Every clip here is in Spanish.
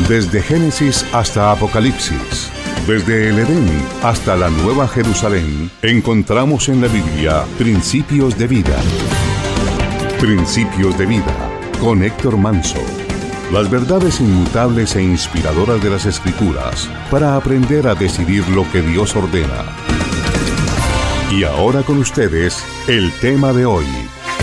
Desde Génesis hasta Apocalipsis, desde el Edén hasta la Nueva Jerusalén, encontramos en la Biblia principios de vida. Principios de vida, con Héctor Manso. Las verdades inmutables e inspiradoras de las Escrituras para aprender a decidir lo que Dios ordena. Y ahora con ustedes, el tema de hoy.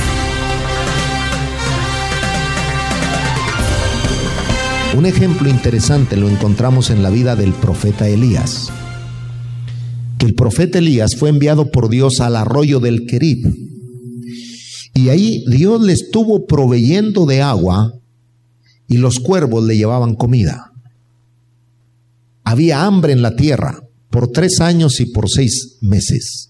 Un ejemplo interesante lo encontramos en la vida del profeta Elías. Que el profeta Elías fue enviado por Dios al arroyo del Querib. Y ahí Dios le estuvo proveyendo de agua y los cuervos le llevaban comida. Había hambre en la tierra por 3 años y por 6 meses.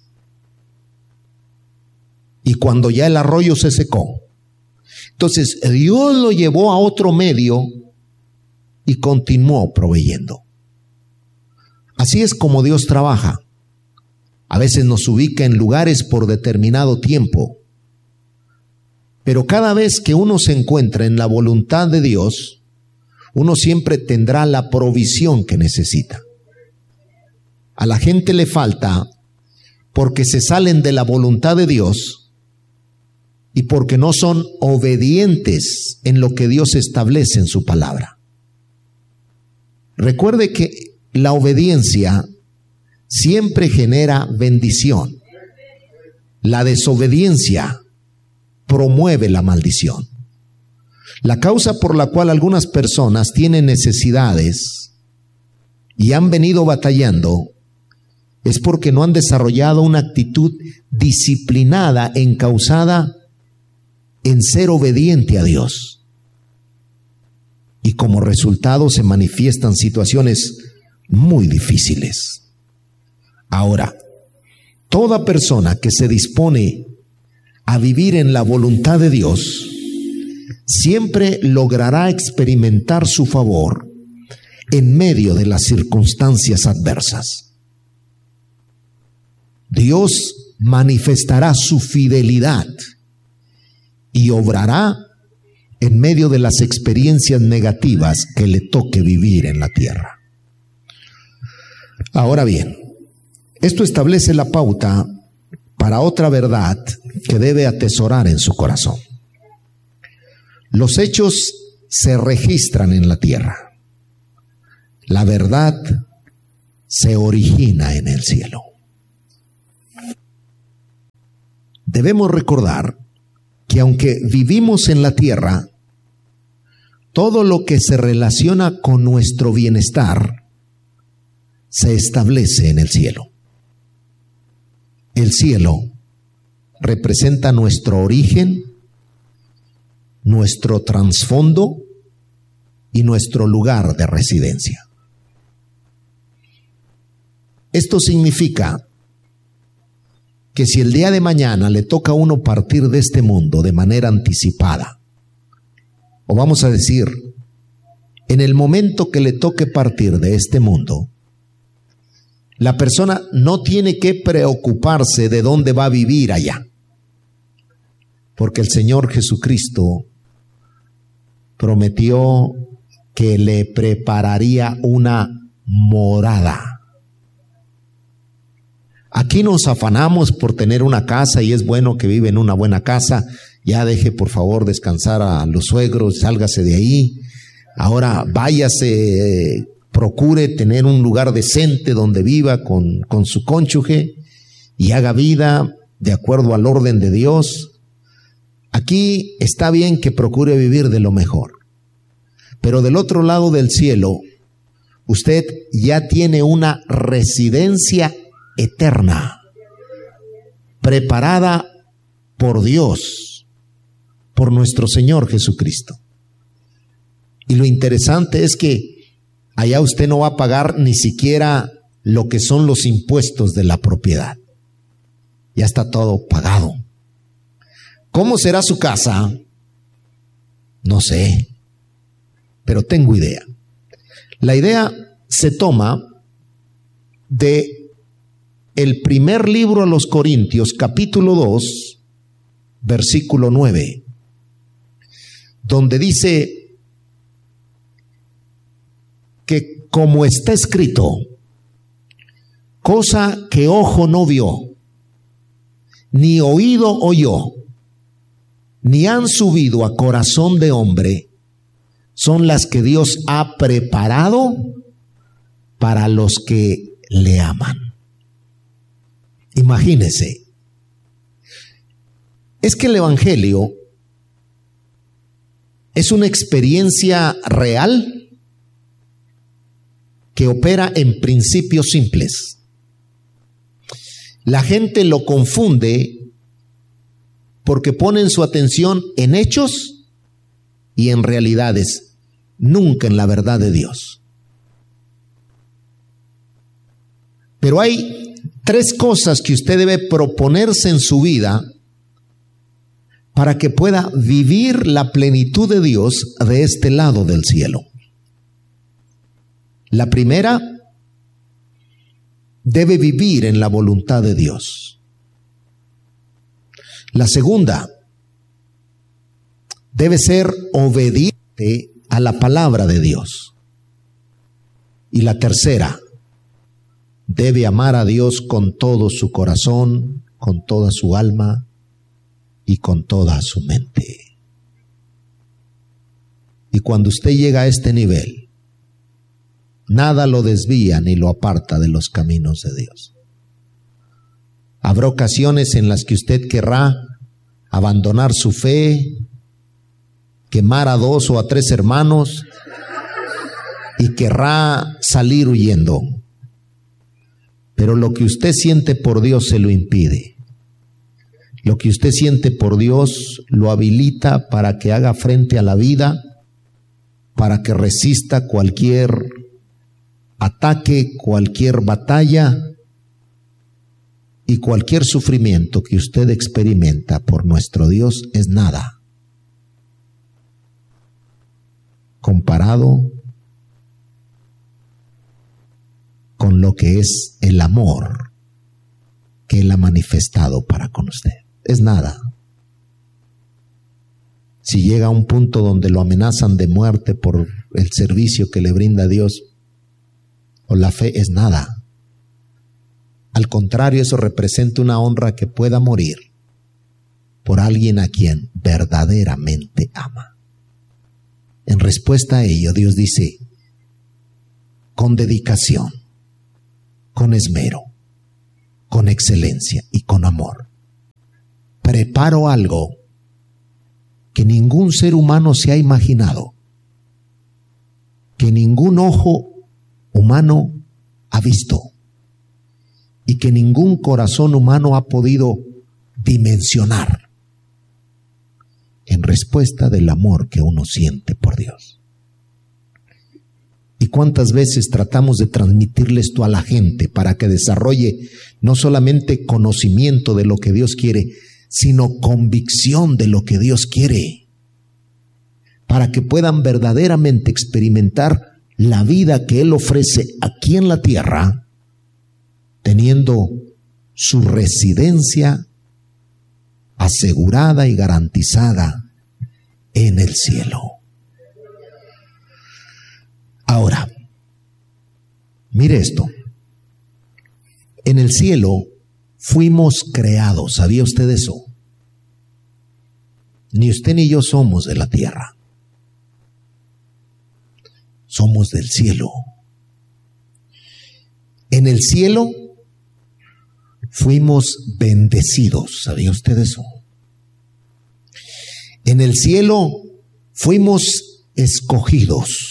Y cuando ya el arroyo se secó, entonces Dios lo llevó a otro medio y continuó proveyendo. Así es como Dios trabaja. A veces nos ubica en lugares por determinado tiempo. Pero cada vez que uno se encuentra en la voluntad de Dios, uno siempre tendrá la provisión que necesita. A la gente le falta porque se salen de la voluntad de Dios y porque no son obedientes en lo que Dios establece en su palabra. Recuerde que la obediencia siempre genera bendición. La desobediencia promueve la maldición. La causa por la cual algunas personas tienen necesidades y han venido batallando es porque no han desarrollado una actitud disciplinada, encauzada en ser obediente a Dios. Y como resultado se manifiestan situaciones muy difíciles. Ahora, toda persona que se dispone a vivir en la voluntad de Dios, siempre logrará experimentar su favor en medio de las circunstancias adversas. Dios manifestará su fidelidad y obrará en medio de las experiencias negativas que le toque vivir en la tierra. Ahora bien, esto establece la pauta para otra verdad que debe atesorar en su corazón. Los hechos se registran en la tierra. La verdad se origina en el cielo. Debemos recordar que aunque vivimos en la tierra, todo lo que se relaciona con nuestro bienestar se establece en el cielo. El cielo representa nuestro origen, nuestro trasfondo y nuestro lugar de residencia. Esto significa que si el día de mañana le toca a uno partir de este mundo de manera anticipada, o vamos a decir, en el momento que le toque partir de este mundo, la persona no tiene que preocuparse de dónde va a vivir allá, porque el Señor Jesucristo prometió que le prepararía una morada. Aquí nos afanamos por tener una casa y es bueno que vive en una buena casa. Ya deje por favor descansar a los suegros, sálgase de ahí. Ahora váyase, procure tener un lugar decente donde viva con su cónyuge y haga vida de acuerdo al orden de Dios. Aquí está bien que procure vivir de lo mejor. Pero del otro lado del cielo, usted ya tiene una residencia eterna, preparada por Dios, por nuestro Señor Jesucristo. Y lo interesante es que allá usted no va a pagar ni siquiera lo que son los impuestos de la propiedad. Ya está todo pagado. ¿Cómo será su casa? No sé, pero tengo idea. La idea se toma de el primer libro a los Corintios, capítulo 2, versículo 9, donde dice: que como está escrito, cosa que ojo no vio, ni oído oyó, ni han subido a corazón de hombre, son las que Dios ha preparado para los que le aman. Imagínese, es que el Evangelio es una experiencia real que opera en principios simples. La gente lo confunde porque ponen su atención en hechos y en realidades, nunca en la verdad de Dios. Pero hay 3 cosas que usted debe proponerse en su vida para que pueda vivir la plenitud de Dios de este lado del cielo. La primera, debe vivir en la voluntad de Dios. La segunda, debe ser obediente a la palabra de Dios. Y la tercera, debe amar a Dios con todo su corazón, con toda su alma y con toda su mente. Y cuando usted llega a este nivel, nada lo desvía ni lo aparta de los caminos de Dios. Habrá ocasiones en las que usted querrá abandonar su fe, quemar a 2 o a 3 hermanos y querrá salir huyendo. Pero lo que usted siente por Dios se lo impide. Lo que usted siente por Dios lo habilita para que haga frente a la vida, para que resista cualquier ataque, cualquier batalla y cualquier sufrimiento que usted experimenta por nuestro Dios es nada comparado con lo que es el amor que Él ha manifestado para con usted. Es nada. Si llega a un punto donde lo amenazan de muerte por el servicio que le brinda a Dios o la fe, es nada. Al contrario, eso representa una honra que pueda morir por alguien a quien verdaderamente ama. En respuesta a ello, Dios dice, con dedicación, con esmero, con excelencia y con amor, preparo algo que ningún ser humano se ha imaginado, que ningún ojo humano ha visto y que ningún corazón humano ha podido dimensionar en respuesta del amor que uno siente por Dios. ¿Y cuántas veces tratamos de transmitirle esto a la gente para que desarrolle no solamente conocimiento de lo que Dios quiere, sino convicción de lo que Dios quiere, para que puedan verdaderamente experimentar la vida que Él ofrece aquí en la tierra, teniendo su residencia asegurada y garantizada en el cielo? Ahora, mire esto. En el cielo fuimos creados. ¿Sabía usted eso? Ni usted ni yo somos de la tierra. Somos del cielo. En el cielo fuimos bendecidos. ¿Sabía usted eso? En el cielo fuimos escogidos.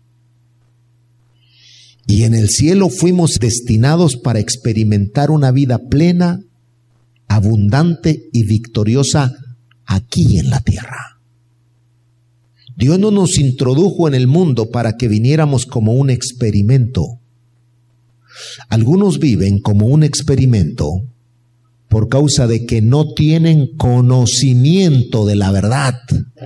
Y en el cielo fuimos destinados para experimentar una vida plena, abundante y victoriosa aquí en la tierra. Dios no nos introdujo en el mundo para que viniéramos como un experimento. Algunos viven como un experimento por causa de que no tienen conocimiento de la verdad.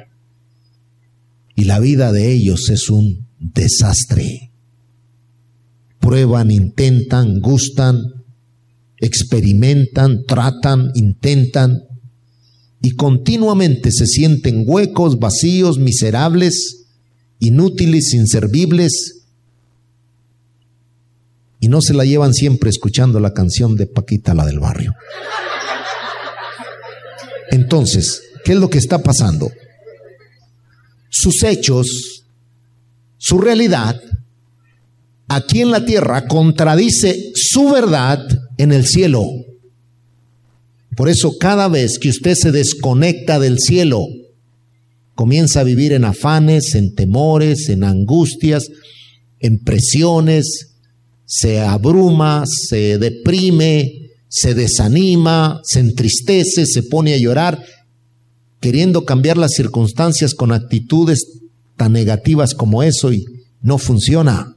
Y la vida de ellos es un desastre. Prueban, intentan, gustan, experimentan, tratan, intentan y continuamente se sienten huecos, vacíos, miserables, inútiles, inservibles y no se la llevan siempre escuchando la canción de Paquita, la del barrio. Entonces, ¿qué es lo que está pasando? Sus hechos, su realidad, aquí en la tierra contradice su verdad en el cielo. Por eso cada vez que usted se desconecta del cielo, comienza a vivir en afanes, en temores, en angustias, en presiones, se abruma, se deprime, se desanima, se entristece, se pone a llorar, queriendo cambiar las circunstancias con actitudes tan negativas como eso, y no funciona.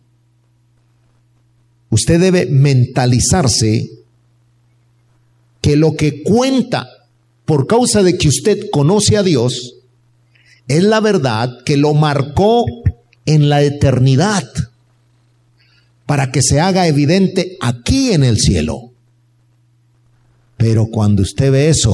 Usted debe mentalizarse que lo que cuenta por causa de que usted conoce a Dios es la verdad que lo marcó en la eternidad para que se haga evidente aquí en el cielo. Pero cuando usted ve eso,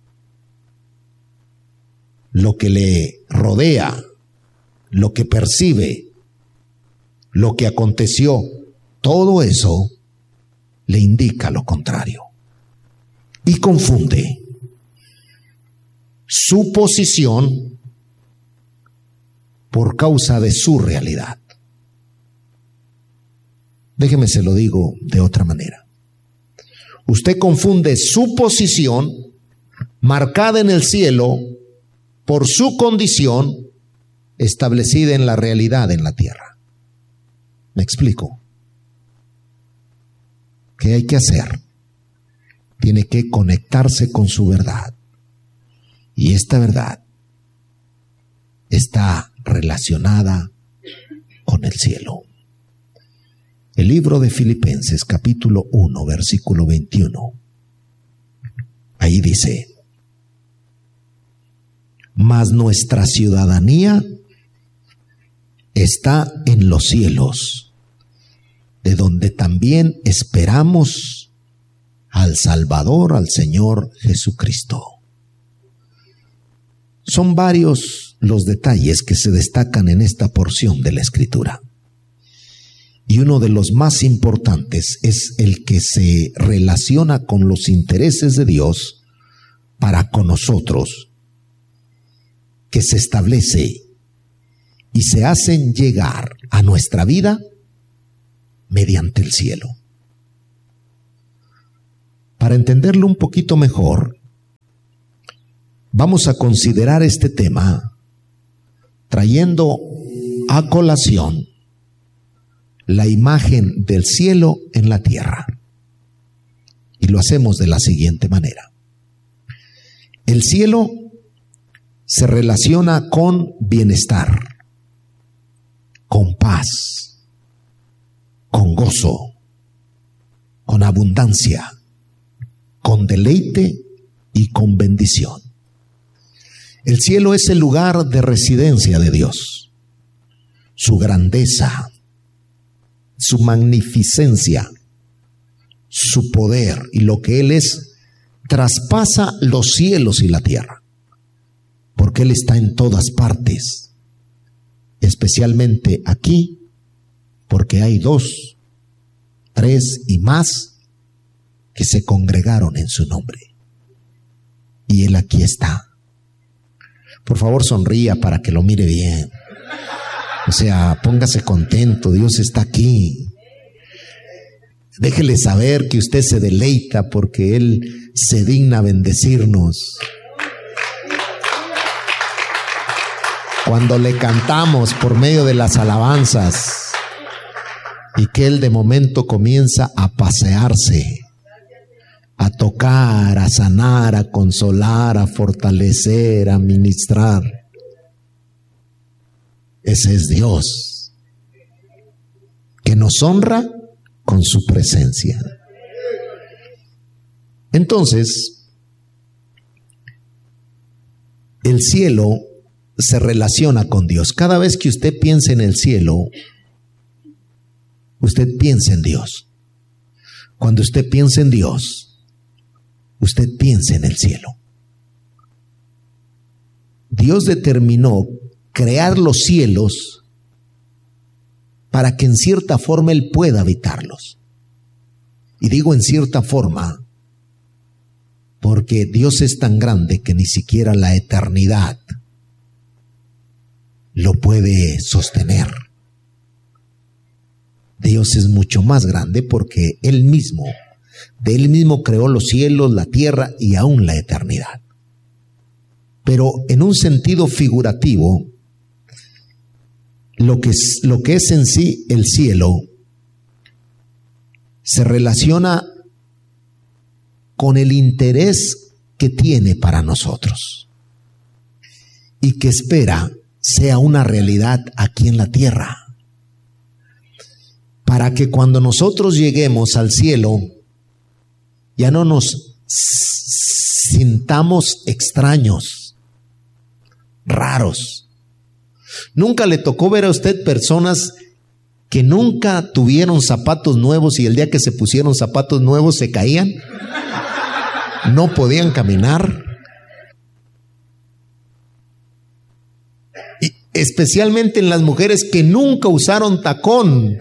lo que le rodea, lo que percibe, lo que aconteció, todo eso le indica lo contrario y confunde su posición por causa de su realidad. Déjeme se lo digo de otra manera. Usted confunde su posición marcada en el cielo por su condición establecida en la realidad en la tierra. ¿Me explico? ¿Qué hay que hacer? Tiene que conectarse con su verdad. Y esta verdad está relacionada con el cielo. El libro de Filipenses, capítulo 1, versículo 21. Ahí dice: mas nuestra ciudadanía está en los cielos, de donde también esperamos al Salvador, al Señor Jesucristo. Son varios los detalles que se destacan en esta porción de la Escritura. Y uno de los más importantes es el que se relaciona con los intereses de Dios para con nosotros, que se establece y se hacen llegar a nuestra vida mediante el cielo. Para entenderlo un poquito mejor, vamos a considerar este tema trayendo a colación la imagen del cielo en la tierra. Y lo hacemos de la siguiente manera. El cielo se relaciona con bienestar, con paz, con gozo, con abundancia, con deleite y con bendición. El cielo es el lugar de residencia de Dios. Su grandeza, su magnificencia, su poder y lo que Él es, traspasa los cielos y la tierra, porque Él está en todas partes, especialmente aquí, porque hay 2, 3 y más que se congregaron en su nombre, y Él aquí está. Por favor, sonría para que lo mire bien. O sea, póngase contento, Dios está aquí. Déjele saber que usted se deleita porque Él se digna bendecirnos. Cuando le cantamos por medio de las alabanzas y que Él de momento comienza a pasearse, a tocar, a sanar, a consolar, a fortalecer, a ministrar. Ese es Dios, que nos honra con su presencia. Entonces, el cielo se relaciona con Dios. Cada vez que usted piense en el cielo, usted piensa en Dios. Cuando usted piensa en Dios, usted piensa en el cielo. Dios determinó crear los cielos para que en cierta forma Él pueda habitarlos. Y digo en cierta forma, porque Dios es tan grande que ni siquiera la eternidad lo puede sostener. Dios es mucho más grande porque de Él mismo creó los cielos, la tierra y aún la eternidad. Pero en un sentido figurativo, lo que es en sí el cielo se relaciona con el interés que tiene para nosotros y que espera sea una realidad aquí en la tierra, para que cuando nosotros lleguemos al cielo ya no nos sintamos extraños, raros. ¿Nunca le tocó ver a usted personas que nunca tuvieron zapatos nuevos y el día que se pusieron zapatos nuevos se caían? No podían caminar. Y especialmente en las mujeres que nunca usaron tacón.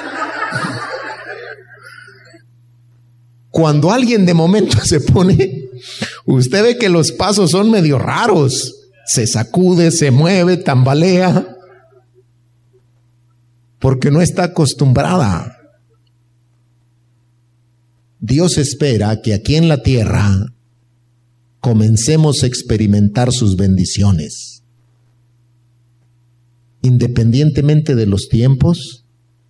Cuando alguien de momento se pone, usted ve que los pasos son medio raros. Se sacude, se mueve, tambalea, porque no está acostumbrada. Dios espera que aquí en la tierra comencemos a experimentar sus bendiciones, independientemente de los tiempos,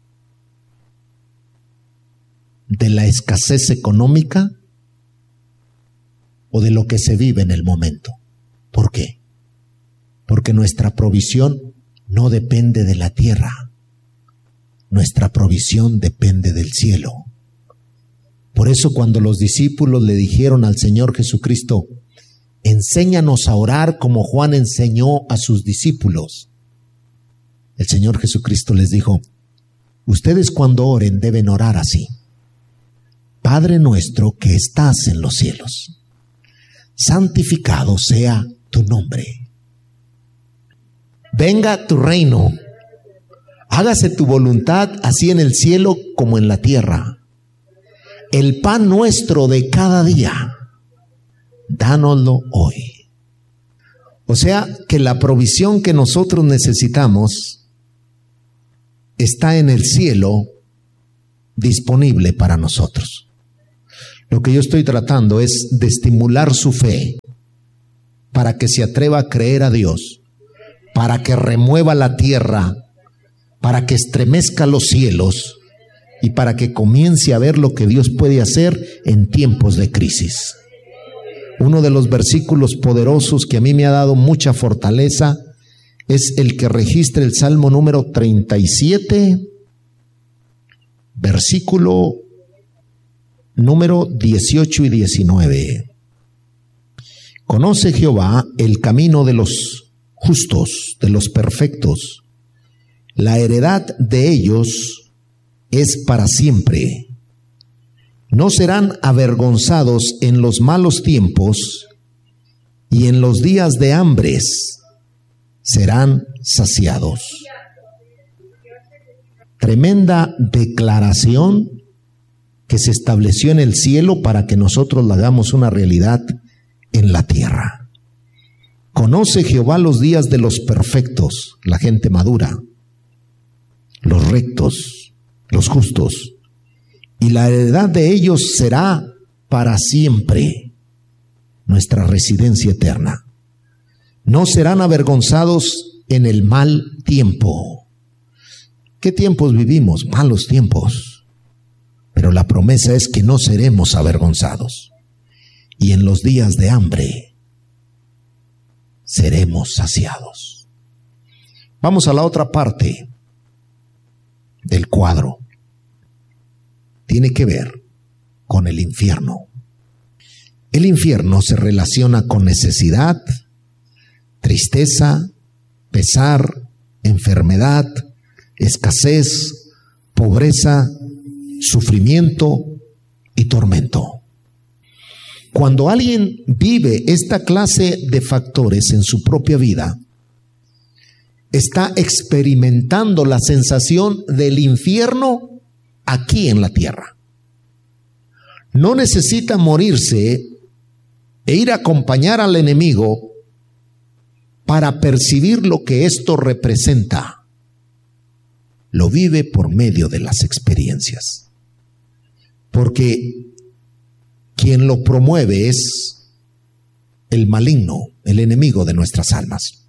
de la escasez económica o de lo que se vive en el momento. ¿Por qué? Porque nuestra provisión no depende de la tierra, nuestra provisión depende del cielo. Por eso cuando los discípulos le dijeron al Señor Jesucristo, enséñanos a orar como Juan enseñó a sus discípulos, el Señor Jesucristo les dijo, ustedes cuando oren deben orar así: Padre nuestro que estás en los cielos, santificado sea tu nombre. Venga tu reino, hágase tu voluntad así en el cielo como en la tierra. El pan nuestro de cada día, dánoslo hoy. O sea que la provisión que nosotros necesitamos está en el cielo disponible para nosotros. Lo que yo estoy tratando es de estimular su fe para que se atreva a creer a Dios, para que remueva la tierra, para que estremezca los cielos y para que comience a ver lo que Dios puede hacer en tiempos de crisis. Uno de los versículos poderosos que a mí me ha dado mucha fortaleza es el que registra el Salmo número 37, versículo número 18 y 19. Conoce Jehová el camino de los justos, de los perfectos. La heredad de ellos es para siempre. No serán avergonzados en los malos tiempos, y en los días de hambres serán saciados. Tremenda declaración que se estableció en el cielo para que nosotros la hagamos una realidad en la tierra. Conoce Jehová los días de los perfectos, la gente madura, los rectos, los justos, y la heredad de ellos será para siempre, nuestra residencia eterna. No serán avergonzados en el mal tiempo. ¿Qué tiempos vivimos? Malos tiempos. Pero la promesa es que no seremos avergonzados. Y en los días de hambre seremos saciados. Vamos a la otra parte del cuadro. Tiene que ver con el infierno. El infierno se relaciona con necesidad, tristeza, pesar, enfermedad, escasez, pobreza, sufrimiento y tormento. Cuando alguien vive esta clase de factores en su propia vida, está experimentando la sensación del infierno aquí en la tierra. no necesita morirse e ir a acompañar al enemigo para percibir lo que esto representa. Lo vive por medio de las experiencias. Porque quien lo promueve es el maligno, el enemigo de nuestras almas.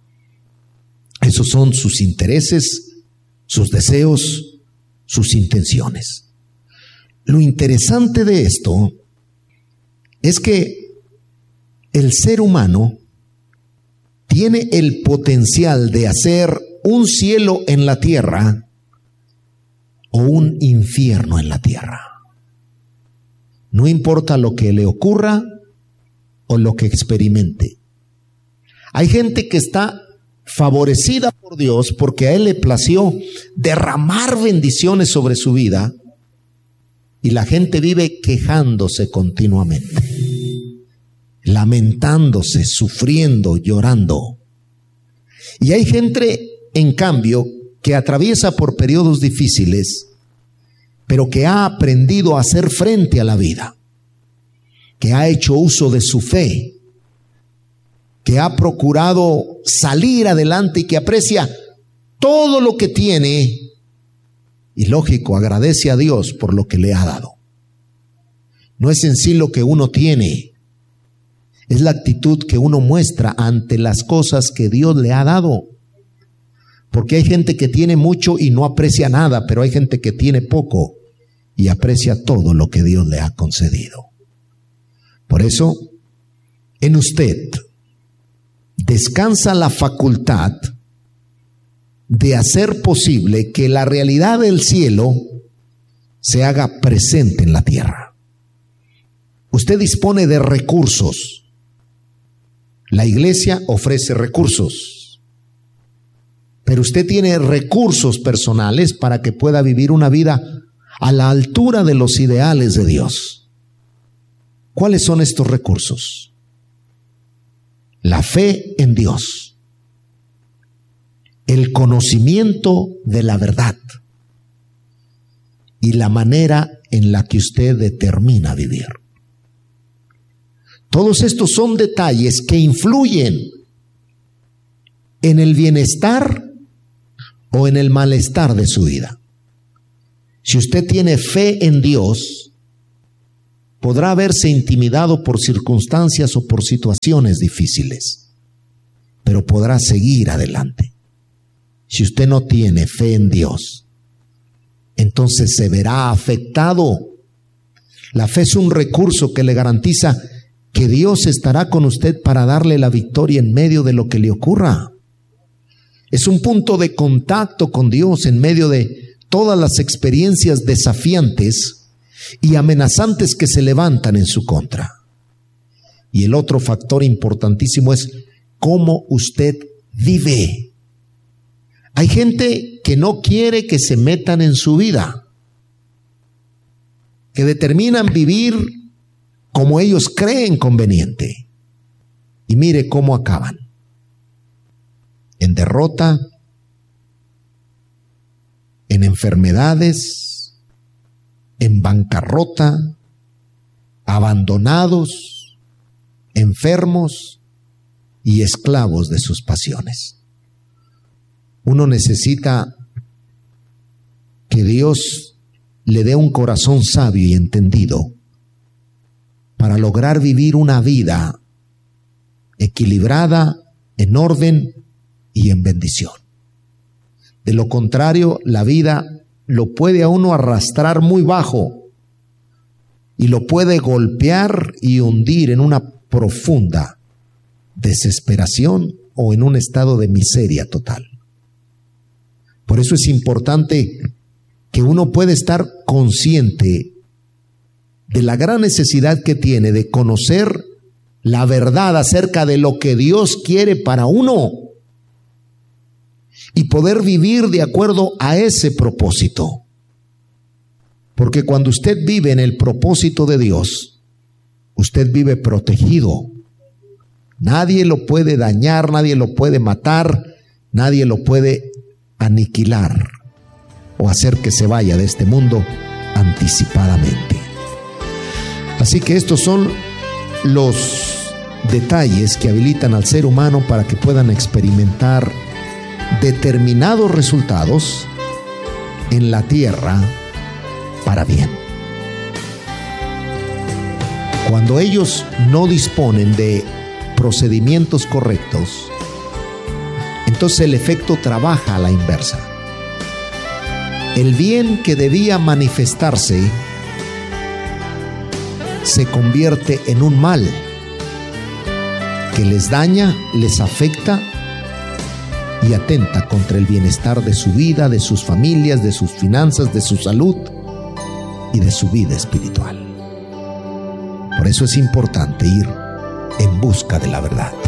Esos son sus intereses, sus deseos, sus intenciones. Lo interesante de esto es que el ser humano tiene el potencial de hacer un cielo en la tierra o un infierno en la tierra. No importa lo que le ocurra o lo que experimente. Hay gente que está favorecida por Dios porque a Él le plació derramar bendiciones sobre su vida, y la gente vive quejándose continuamente, lamentándose, sufriendo, llorando. Y hay gente, en cambio, que atraviesa por periodos difíciles, pero que ha aprendido a hacer frente a la vida, que ha hecho uso de su fe, que ha procurado salir adelante y que aprecia todo lo que tiene y, lógico, agradece a Dios por lo que le ha dado. No es en sí lo que uno tiene, es la actitud que uno muestra ante las cosas que Dios le ha dado. Porque hay gente que tiene mucho y no aprecia nada, pero hay gente que tiene poco y aprecia todo lo que Dios le ha concedido. Por eso, en usted descansa la facultad de hacer posible que la realidad del cielo se haga presente en la tierra. Usted dispone de recursos. La iglesia ofrece recursos, pero usted tiene recursos personales para que pueda vivir una vida a la altura de los ideales de Dios. ¿Cuáles son estos recursos? La fe en Dios, el conocimiento de la verdad y la manera en la que usted determina vivir. Todos estos son detalles que influyen en el bienestar o en el malestar de su vida. Si usted tiene fe en Dios, podrá verse intimidado por circunstancias o por situaciones difíciles, pero podrá seguir adelante. Si usted no tiene fe en Dios, entonces se verá afectado. La fe es un recurso que le garantiza que Dios estará con usted para darle la victoria en medio de lo que le ocurra. Es un punto de contacto con Dios en medio de todas las experiencias desafiantes y amenazantes que se levantan en su contra. Y el otro factor importantísimo es cómo usted vive. Hay gente que no quiere que se metan en su vida, que determinan vivir como ellos creen conveniente. Y mire cómo acaban: en derrota, en enfermedades, en bancarrota, abandonados, enfermos y esclavos de sus pasiones. Uno necesita que Dios le dé un corazón sabio y entendido para lograr vivir una vida equilibrada, en orden y en bendición. De lo contrario, la vida lo puede a uno arrastrar muy bajo y lo puede golpear y hundir en una profunda desesperación o en un estado de miseria total. Por eso es importante que uno pueda estar consciente de la gran necesidad que tiene de conocer la verdad acerca de lo que Dios quiere para uno y poder vivir de acuerdo a ese propósito. Porque cuando usted vive en el propósito de Dios, usted vive protegido. Nadie lo puede dañar, nadie lo puede matar, nadie lo puede aniquilar o hacer que se vaya de este mundo anticipadamente. Así que estos son los detalles que habilitan al ser humano para que puedan experimentar determinados resultados en la tierra para bien. Cuando ellos no disponen de procedimientos correctos, entonces el efecto trabaja a la inversa. El bien que debía manifestarse se convierte en un mal que les daña, les afecta y atenta contra el bienestar de su vida, de sus familias, de sus finanzas, de su salud y de su vida espiritual. Por eso es importante ir en busca de la verdad.